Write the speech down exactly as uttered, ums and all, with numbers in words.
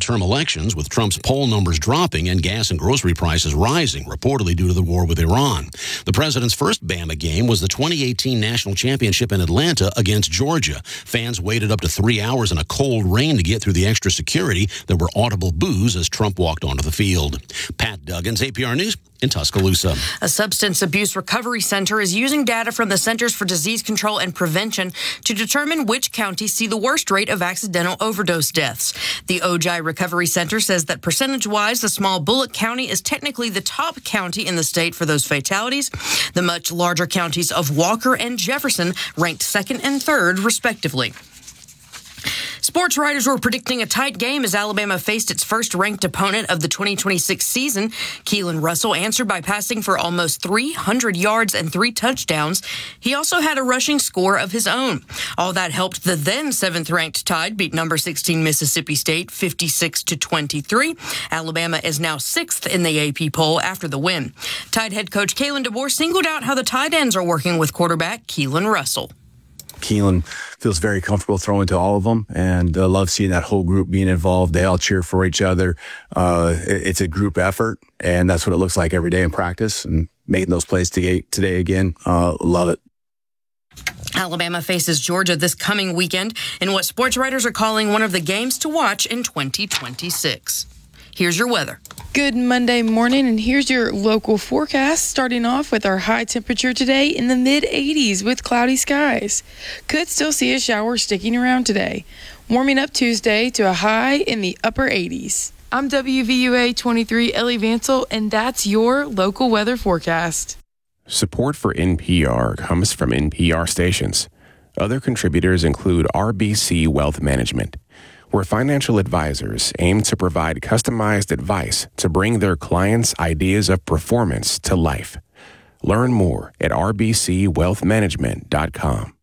midterm elections, with Trump's poll numbers dropping and gas and grocery prices rising, reportedly due to the war with Iran. The president's first Bama game was the twenty eighteen national championship in Atlanta against Georgia. Fans waited up to three hours in a cold rain to get through the extra security. There were audible boos as Trump walked onto the field. Pat Duggins, A P R News in Tuscaloosa. A substance abuse recovery center is using data from the Centers for Disease Control and Prevention to determine which counties see the worst rate of accidental overdose deaths. The Ojai Recovery Center says that percentage-wise, the small Bullock County is technically the top county in the state for those fatalities. The much larger counties of Walker and Jefferson ranked second and third, respectively. Sports writers were predicting a tight game as Alabama faced its first-ranked opponent of the twenty twenty-six season. Keelan Russell answered by passing for almost three hundred yards and three touchdowns. He also had a rushing score of his own. All that helped the then seventh-ranked Tide beat number sixteen Mississippi State fifty-six to twenty-three. Alabama is now sixth in the A P poll after the win. Tide head coach Kalen DeBoer singled out how the tight ends are working with quarterback Keelan Russell. Keelan feels very comfortable throwing to all of them, and uh, love seeing that whole group being involved. They all cheer for each other. Uh, it, it's a group effort, and that's what it looks like every day in practice. And making those plays today, today again, uh, love it. Alabama faces Georgia this coming weekend in what sports writers are calling one of the games to watch in twenty twenty-six. Here's your weather. Good Monday morning, and here's your local forecast, starting off with our high temperature today in the mid eighties with cloudy skies. Could still see a shower sticking around today. Warming up Tuesday to a high in the upper eighties. I'm W V U A twenty-three Ellie Vansel, and that's your local weather forecast. Support for N P R comes from N P R stations. Other contributors include R B C Wealth Management, where financial advisors aim to provide customized advice to bring their clients' ideas of performance to life. Learn more at r b c wealth management dot com.